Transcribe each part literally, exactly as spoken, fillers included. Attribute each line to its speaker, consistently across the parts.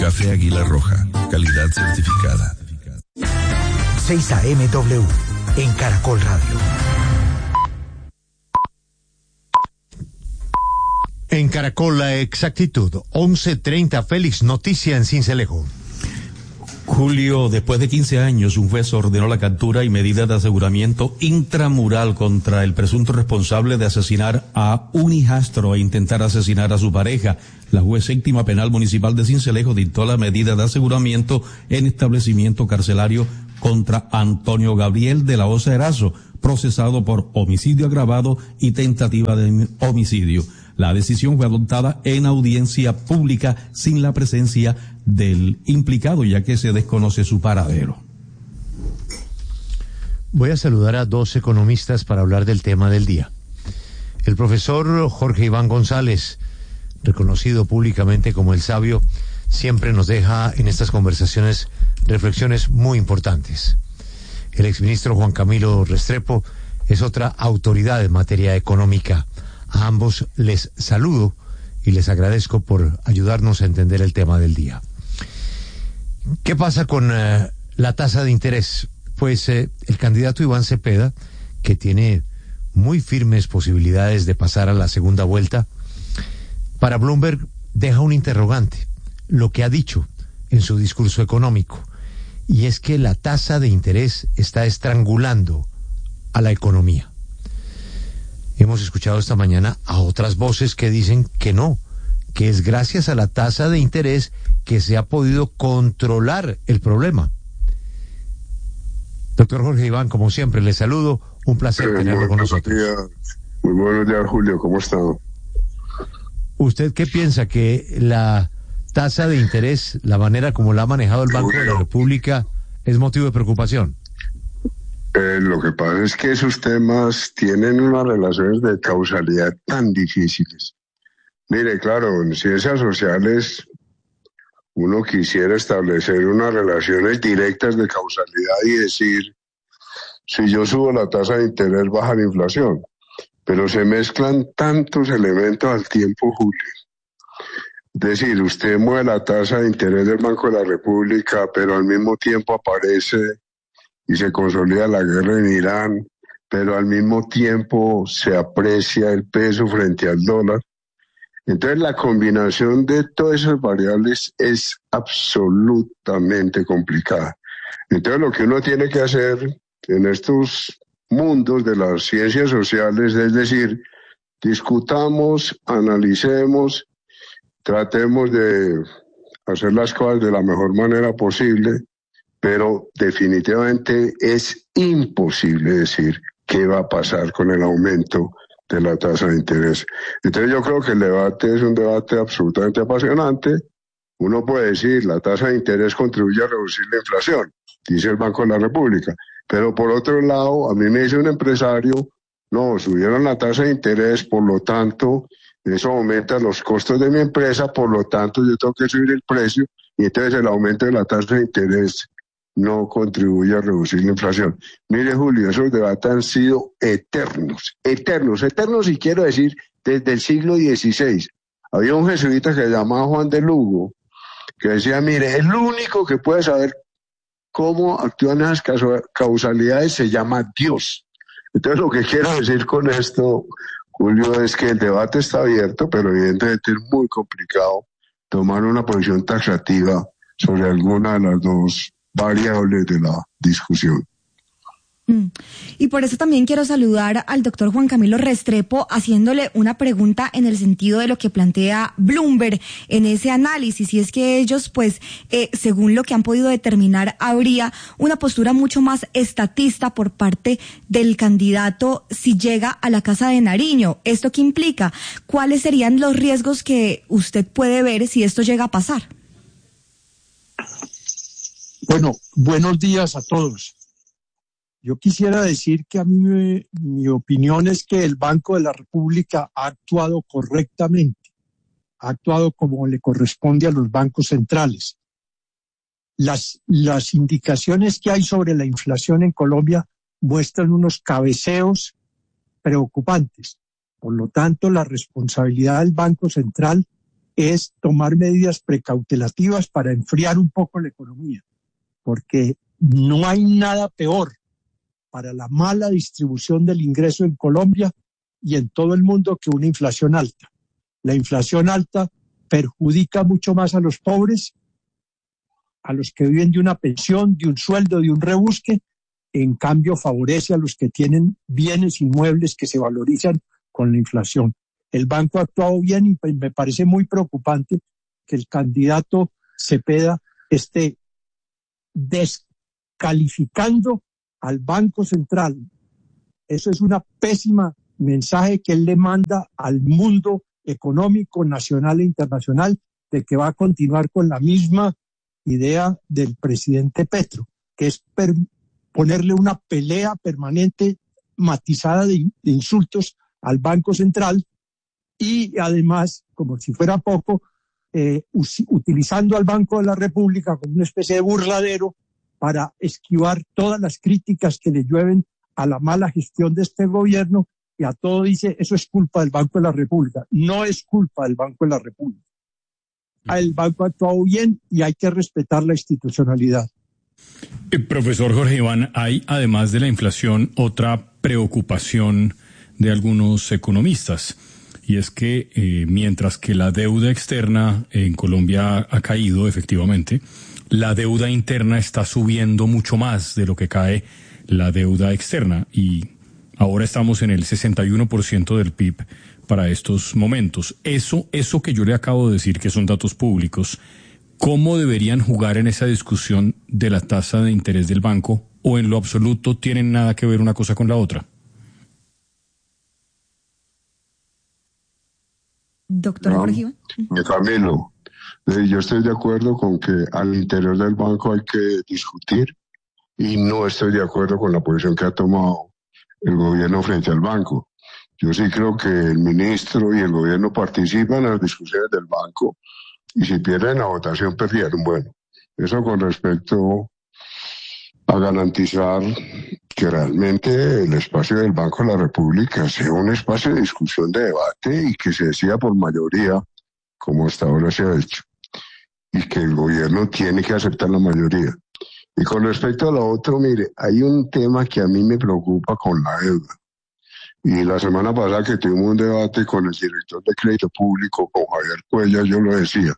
Speaker 1: Café Águila Roja, calidad certificada.
Speaker 2: seis A M W, en Caracol Radio.
Speaker 3: En Caracol la exactitud, once treinta, Félix, noticia en Sincelejo.
Speaker 4: Julio, después de quince años, un juez ordenó la captura y medida de aseguramiento intramural contra el presunto responsable de asesinar a un hijastro e intentar asesinar a su pareja. La juez séptima penal municipal de Sincelejo dictó la medida de aseguramiento en establecimiento carcelario contra Antonio Gabriel de la Osa Erazo, procesado por homicidio agravado y tentativa de homicidio. La decisión fue adoptada en audiencia pública sin la presencia del implicado, ya que se desconoce su paradero.
Speaker 3: Voy a saludar a dos economistas para hablar del tema del día. El profesor Jorge Iván González, reconocido públicamente como el sabio, siempre nos deja en estas conversaciones reflexiones muy importantes. El exministro Juan Camilo Restrepo es otra autoridad en materia económica. A ambos les saludo y les agradezco por ayudarnos a entender el tema del día. ¿Qué pasa con uh, la tasa de interés? Pues eh, el candidato Iván Cepeda, que tiene muy firmes posibilidades de pasar a la segunda vuelta, para Bloomberg deja un interrogante, lo que ha dicho en su discurso económico, y es que la tasa de interés está estrangulando a la economía. Hemos escuchado esta mañana a otras voces que dicen que no, que es gracias a la tasa de interés que se ha podido controlar el problema. Doctor Jorge Iván, como siempre, le saludo. Un placer eh, tenerlo con nosotros.
Speaker 5: Días. Muy buenos días, Julio. ¿Cómo está?
Speaker 3: ¿Usted qué piensa? ¿Que la tasa de interés, la manera como la ha manejado el Banco Julio. de la República, es motivo de preocupación?
Speaker 5: Eh, lo que pasa es que esos temas tienen unas relaciones de causalidad tan difíciles. Mire, claro, en ciencias sociales uno quisiera establecer unas relaciones directas de causalidad y decir, si yo subo la tasa de interés, baja la inflación. Pero se mezclan tantos elementos al tiempo, Julio. Es decir, usted mueve la tasa de interés del Banco de la República, pero al mismo tiempo aparece y se consolida la guerra en Irán, pero al mismo tiempo se aprecia el peso frente al dólar. Entonces la combinación de todas esas variables es absolutamente complicada. Entonces lo que uno tiene que hacer en estos mundos de las ciencias sociales es decir, discutamos, analicemos, tratemos de hacer las cosas de la mejor manera posible, pero definitivamente es imposible decir qué va a pasar con el aumento de la tasa de interés. Entonces yo creo que el debate es un debate absolutamente apasionante. Uno puede decir, la tasa de interés contribuye a reducir la inflación, dice el Banco de la República, pero por otro lado, a mí me dice un empresario, no, subieron la tasa de interés, por lo tanto, eso aumenta los costos de mi empresa, por lo tanto yo tengo que subir el precio, y entonces el aumento de la tasa de interés no contribuye a reducir la inflación. Mire, Julio, esos debates han sido eternos, eternos, eternos, y quiero decir, desde el siglo dieciséis. Había un jesuita que se llamaba Juan de Lugo, que decía, mire, el único que puede saber cómo actúan esas causalidades se llama Dios. Entonces, lo que quiero decir con esto, Julio, es que el debate está abierto, pero evidentemente es muy complicado tomar una posición taxativa sobre alguna de las dos variables de la discusión.
Speaker 6: Mm. Y por eso también quiero saludar al doctor Juan Camilo Restrepo, haciéndole una pregunta en el sentido de lo que plantea Bloomberg en ese análisis, y es que ellos, pues, eh, según lo que han podido determinar, habría una postura mucho más estatista por parte del candidato si llega a la Casa de Nariño. ¿Esto qué implica? ¿Cuáles serían los riesgos que usted puede ver si esto llega a pasar?
Speaker 7: Bueno, buenos días a todos. Yo quisiera decir que a mí me, mi opinión es que el Banco de la República ha actuado correctamente, ha actuado como le corresponde a los bancos centrales. Las, las indicaciones que hay sobre la inflación en Colombia muestran unos cabeceos preocupantes. Por lo tanto, la responsabilidad del Banco Central es tomar medidas precautelativas para enfriar un poco la economía, porque no hay nada peor para la mala distribución del ingreso en Colombia y en todo el mundo que una inflación alta. La inflación alta perjudica mucho más a los pobres, a los que viven de una pensión, de un sueldo, de un rebusque. En cambio favorece a los que tienen bienes inmuebles que se valorizan con la inflación. El banco ha actuado bien y me parece muy preocupante que el candidato Cepeda esté descalificando al Banco Central. Eso es una pésima mensaje que él le manda al mundo económico nacional e internacional de que va a continuar con la misma idea del presidente Petro, que es per- ponerle una pelea permanente matizada de, de insultos al Banco Central y además, como si fuera poco, eh, us- utilizando al Banco de la República como una especie de burladero para esquivar todas las críticas que le llueven a la mala gestión de este gobierno, y a todo dice, eso es culpa del Banco de la República. No es culpa del Banco de la República. El banco ha actuado bien y hay que respetar la institucionalidad.
Speaker 8: Eh, profesor Jorge Iván, hay además de la inflación otra preocupación de algunos economistas, y es que eh, mientras que la deuda externa en Colombia ha caído efectivamente, la deuda interna está subiendo mucho más de lo que cae la deuda externa, y ahora estamos en el sesenta y uno por ciento del P I B para estos momentos. Eso, eso que yo le acabo de decir, que son datos públicos, ¿cómo deberían jugar en esa discusión de la tasa de interés del banco, o en lo absoluto tienen nada que ver una cosa con la otra?
Speaker 6: Doctor
Speaker 5: No,
Speaker 6: Jorge Iván.
Speaker 5: Camilo, eh, yo estoy de acuerdo con que al interior del banco hay que discutir, y no estoy de acuerdo con la posición que ha tomado el gobierno frente al banco. Yo sí creo que el ministro y el gobierno participan en las discusiones del banco, y si pierden la votación, perdieron. Bueno, eso con respecto a garantizar que realmente el espacio del Banco de la República sea un espacio de discusión, de debate, y que se decida por mayoría, como hasta ahora se ha hecho, y que el gobierno tiene que aceptar la mayoría. Y con respecto a lo otro, mire, hay un tema que a mí me preocupa con la deuda. Y la semana pasada que tuvimos un debate con el director de Crédito Público, con Javier Cuellar, yo lo decía.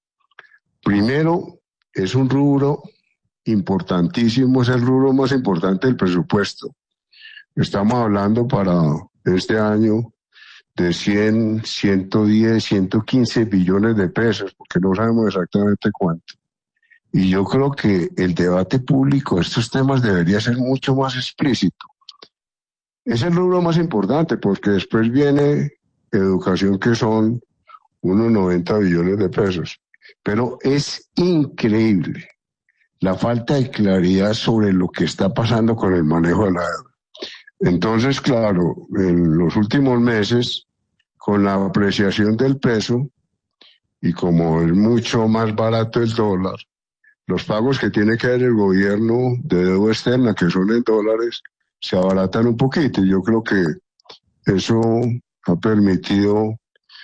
Speaker 5: Primero, es un rubro importantísimo, es el rubro más importante del presupuesto. Estamos hablando para este año de cien, ciento diez, ciento quince billones de pesos, porque no sabemos exactamente cuánto. Y yo creo que el debate público de estos temas debería ser mucho más explícito. Es el rubro más importante, porque después viene educación, que son unos noventa billones de pesos. Pero es increíble la falta de claridad sobre lo que está pasando con el manejo de la deuda. Entonces, claro, en los últimos meses, con la apreciación del peso, y como es mucho más barato el dólar, los pagos que tiene que hacer el gobierno de deuda externa, que son en dólares, se abaratan un poquito. Y yo creo que eso ha permitido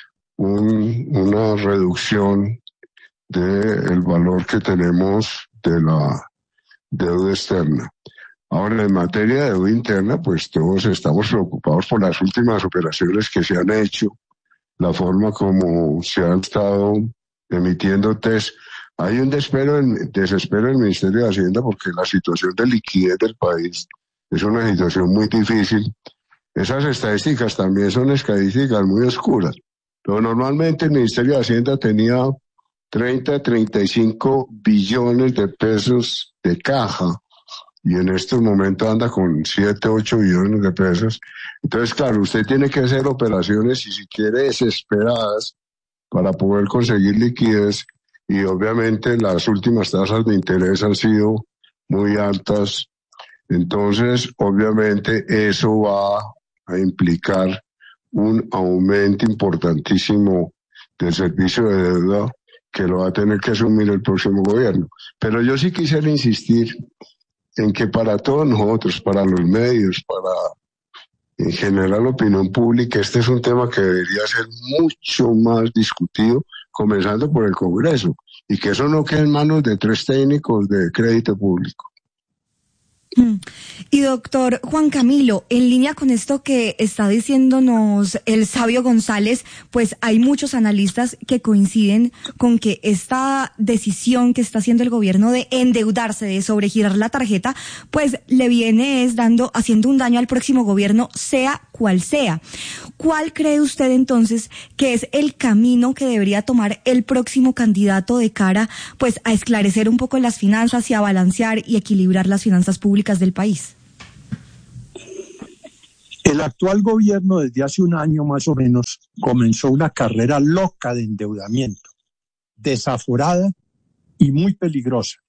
Speaker 5: un, una reducción del valor que tenemos de la deuda externa. Ahora, en materia de deuda interna, pues todos estamos preocupados por las últimas operaciones que se han hecho, la forma como se han estado emitiendo test. Hay un desespero en, desespero en el Ministerio de Hacienda, porque la situación de liquidez del país es una situación muy difícil. Esas estadísticas también son estadísticas muy oscuras. Pero normalmente el Ministerio de Hacienda tenía treinta, treinta y cinco billones de pesos de caja, y en estos momentos anda con siete, ocho billones de pesos. Entonces, claro, usted tiene que hacer operaciones, y si quiere, desesperadas, para poder conseguir liquidez, y obviamente las últimas tasas de interés han sido muy altas. Entonces, obviamente, eso va a implicar un aumento importantísimo del servicio de deuda, que lo va a tener que asumir el próximo gobierno. Pero yo sí quisiera insistir en que para todos nosotros, para los medios, para en general la opinión pública, este es un tema que debería ser mucho más discutido, comenzando por el Congreso, y que eso no quede en manos de tres técnicos de crédito público.
Speaker 6: Y doctor Juan Camilo, en línea con esto que está diciéndonos el sabio González, pues hay muchos analistas que coinciden con que esta decisión que está haciendo el gobierno de endeudarse, de sobregirar la tarjeta, pues le viene es dando, haciendo un daño al próximo gobierno, sea cual sea. ¿Cuál cree usted entonces que es el camino que debería tomar el próximo candidato de cara, pues, a esclarecer un poco las finanzas y a balancear y equilibrar las finanzas públicas del país?
Speaker 7: El actual gobierno, desde hace un año más o menos, comenzó una carrera loca de endeudamiento, desaforada y muy peligrosa.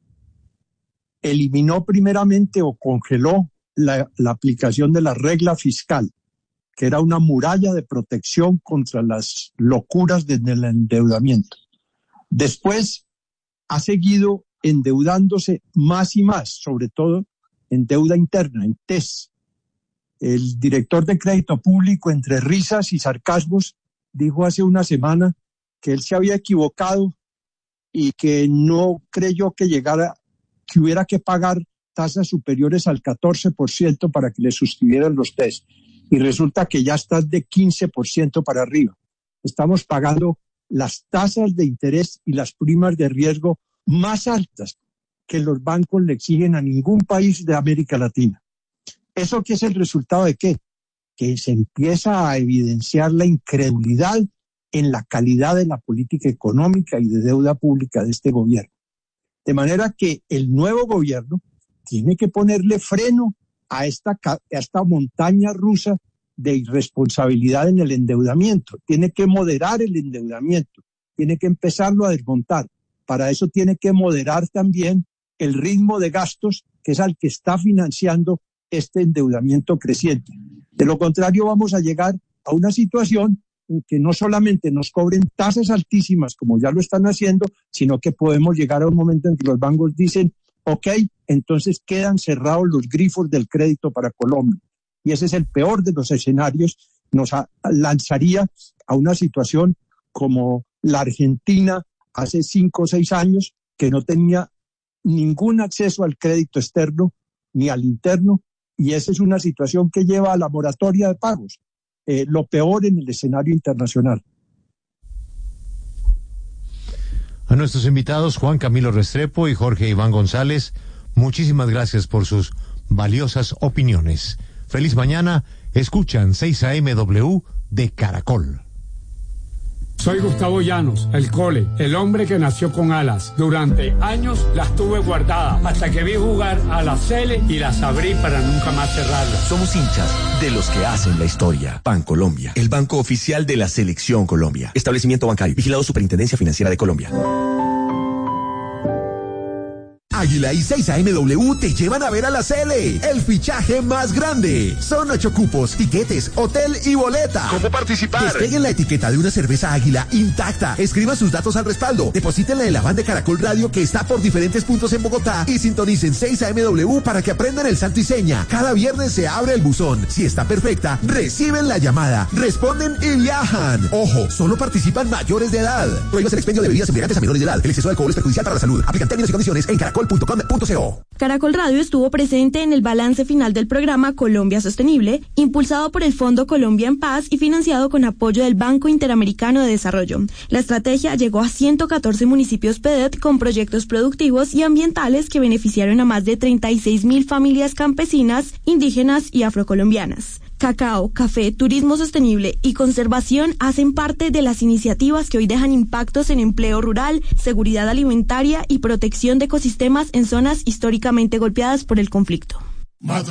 Speaker 7: Eliminó primeramente o congeló la, la aplicación de la regla fiscal, que era una muralla de protección contra las locuras del endeudamiento. Después ha seguido endeudándose más y más, sobre todo en deuda interna, en T E S. El director de crédito público, entre risas y sarcasmos, dijo hace una semana que él se había equivocado y que no creyó que llegara, que hubiera que pagar tasas superiores al catorce por ciento para que le suscribieran los T E S. Y resulta que ya está de quince por ciento para arriba. Estamos pagando las tasas de interés y las primas de riesgo más altas que los bancos le exigen a ningún país de América Latina. ¿Eso qué es el resultado de qué? Que se empieza a evidenciar la incredulidad en la calidad de la política económica y de deuda pública de este gobierno. De manera que el nuevo gobierno tiene que ponerle freno a esta, a esta montaña rusa de irresponsabilidad en el endeudamiento. Tiene que moderar el endeudamiento, tiene que empezarlo a desmontar. Para eso tiene que moderar también el ritmo de gastos, que es al que está financiando este endeudamiento creciente. De lo contrario, vamos a llegar a una situación en que no solamente nos cobren tasas altísimas, como ya lo están haciendo, sino que podemos llegar a un momento en que los bancos dicen, ok, entonces quedan cerrados los grifos del crédito para Colombia. Y ese es el peor de los escenarios. Nos a, lanzaría a una situación como la Argentina hace cinco o seis años, que no tenía ningún acceso al crédito externo ni al interno, y esa es una situación que lleva a la moratoria de pagos, eh, lo peor en el escenario internacional.
Speaker 3: A nuestros invitados, Juan Camilo Restrepo y Jorge Iván González, muchísimas gracias por sus valiosas opiniones. Feliz mañana, escuchan seis A M W de Caracol.
Speaker 9: Soy Gustavo Llanos, el Cole, el hombre que nació con alas. Durante años las tuve guardadas hasta que vi jugar a la Cele y las abrí para nunca más cerrarlas.
Speaker 10: Somos hinchas de los que hacen la historia. Bancolombia, el banco oficial de la Selección Colombia. Establecimiento bancario, vigilado Superintendencia Financiera de Colombia.
Speaker 2: Águila y seis A M W te llevan a ver a la Cele, el fichaje más grande. Son ocho cupos, tiquetes, hotel y boleta.
Speaker 10: ¿Cómo participar?
Speaker 2: Despeguen la etiqueta de una cerveza Águila intacta. Escriban sus datos al respaldo. Deposítenla en la van de Caracol Radio, que está por diferentes puntos en Bogotá, y sintonicen seis A M W para que aprendan el santo y seña. Cada viernes se abre el buzón. Si está perfecta, reciben la llamada, responden y viajan. Ojo, solo participan mayores de edad. Prohíbas el expendio de bebidas embriagantes a menores de edad. El exceso de alcohol es perjudicial para la salud. Aplican términos y condiciones en caracol punto com punto co.
Speaker 11: Caracol Radio estuvo presente en el balance final del programa Colombia Sostenible, impulsado por el Fondo Colombia en Paz y financiado con apoyo del Banco Interamericano de Desarrollo. La estrategia llegó a ciento catorce municipios P E D E T con proyectos productivos y ambientales que beneficiaron a más de treinta y seis mil familias campesinas, indígenas y afrocolombianas. Cacao, café, turismo sostenible y conservación hacen parte de las iniciativas que hoy dejan impactos en empleo rural, seguridad alimentaria y protección de ecosistemas en zonas históricamente golpeadas por el conflicto.